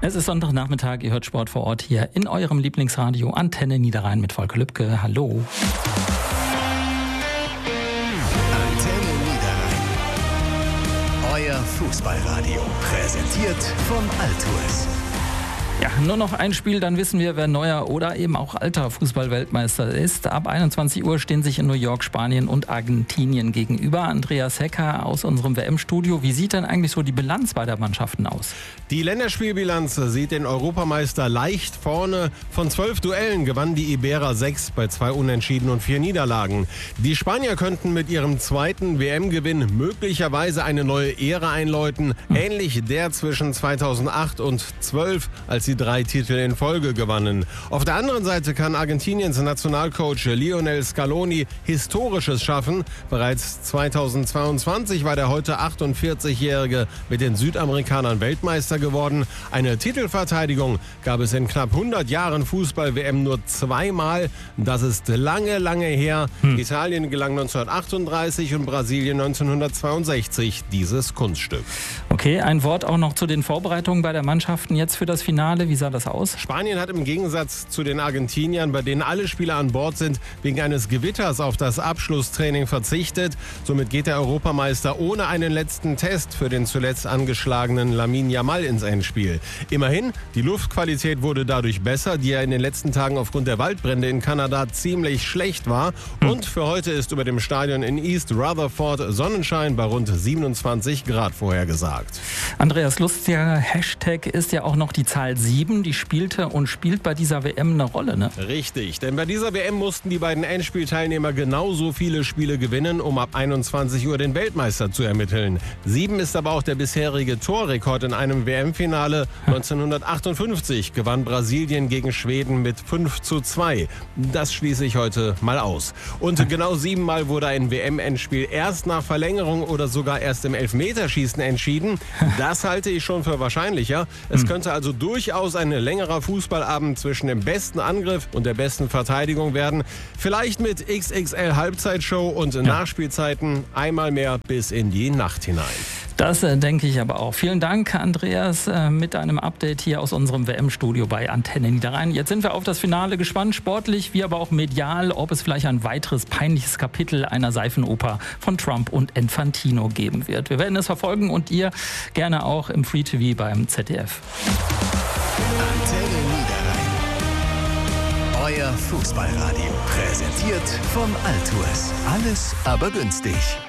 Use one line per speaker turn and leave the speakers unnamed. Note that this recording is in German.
Es ist Sonntagnachmittag, ihr hört Sport vor Ort hier in eurem Lieblingsradio Antenne Niederrhein mit Volker Lübke. Hallo.
Antenne Niederrhein. Euer Fußballradio. Präsentiert von Altours.
Ja, nur noch ein Spiel, dann wissen wir, wer neuer oder eben auch alter Fußball-Weltmeister ist. Ab 21 Uhr stehen sich in New York Spanien und Argentinien gegenüber. Andreas Hecker aus unserem WM-Studio. Wie sieht denn eigentlich so die Bilanz beider Mannschaften aus?
Die Länderspielbilanz sieht den Europameister leicht vorne. Von 12 Duellen gewannen die Iberer 6 bei 2 Unentschieden und 4 Niederlagen. Die Spanier könnten mit ihrem zweiten WM-Gewinn möglicherweise eine neue Ära einläuten. Ähnlich der zwischen 2008 und 12, als sie 3 Titel in Folge gewannen. Auf der anderen Seite kann Argentiniens Nationalcoach Lionel Scaloni Historisches schaffen. Bereits 2022 war der heute 48-Jährige mit den Südamerikanern Weltmeister geworden. Eine Titelverteidigung gab es in knapp 100 Jahren Fußball-WM nur 2-mal. Das ist lange, lange her. Italien gelang 1938 und Brasilien 1962 dieses Kunststück.
Okay, ein Wort auch noch zu den Vorbereitungen bei der Mannschaften jetzt für das Finale. Wie sah das aus?
Spanien hat im Gegensatz zu den Argentiniern, bei denen alle Spieler an Bord sind, wegen eines Gewitters auf das Abschlusstraining verzichtet. Somit geht der Europameister ohne einen letzten Test für den zuletzt angeschlagenen Lamine Yamal ins Endspiel. Immerhin, die Luftqualität wurde dadurch besser, die ja in den letzten Tagen aufgrund der Waldbrände in Kanada ziemlich schlecht war. Und für heute ist über dem Stadion in East Rutherford Sonnenschein bei rund 27 Grad vorhergesagt.
Andreas, lustiger Hashtag ist ja auch noch die Zahl 7, die spielte und spielt bei dieser WM eine Rolle, ne?
Richtig, denn bei dieser WM mussten die beiden Endspielteilnehmer genauso viele Spiele gewinnen, um ab 21 Uhr den Weltmeister zu ermitteln. 7 ist aber auch der bisherige Torrekord in einem WM-Finale. 1958 gewann Brasilien gegen Schweden mit 5:2. Das schließe ich heute mal aus. Und genau 7-mal wurde ein WM-Endspiel erst nach Verlängerung oder sogar erst im Elfmeterschießen entschieden. Das halte ich schon für wahrscheinlicher. Es könnte also durchaus ein längerer Fußballabend zwischen dem besten Angriff und der besten Verteidigung werden. Vielleicht mit XXL Halbzeitshow und Nachspielzeiten einmal mehr bis in die Nacht hinein.
Das denke ich aber auch. Vielen Dank, Andreas, mit einem Update hier aus unserem WM-Studio bei Antenne Niederrhein. Jetzt sind wir auf das Finale gespannt, sportlich wie aber auch medial, ob es vielleicht ein weiteres peinliches Kapitel einer Seifenoper von Trump und Infantino geben wird. Wir werden es verfolgen und ihr gerne auch im Free TV beim ZDF.
Antenne Niederrhein. Euer Fußballradio. Präsentiert von Altours. Alles aber günstig.